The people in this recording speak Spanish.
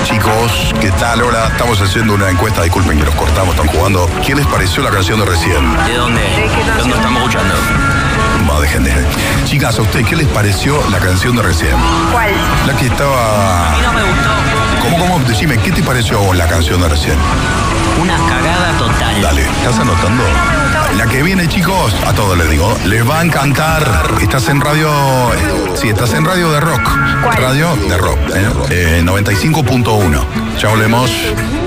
Chicos, ¿qué tal? Hola, estamos haciendo una encuesta, disculpen que los cortamos, están jugando. ¿Qué les pareció la canción de recién? ¿De dónde? ¿De dónde estamos escuchando? No, dejen de... Chicas, ¿a ustedes qué les pareció la canción de recién? ¿Cuál? La que estaba... A mí no me gustó. ¿Cómo? Decime, ¿qué te pareció a vos la canción de recién? Una cagada total. Dale, ¿estás anotando? La que viene, chicos, a todos les digo, les va a encantar. Estás en radio... Sí, estás en radio de rock. ¿Cuál? Radio de rock, 95.1. Ya volvemos.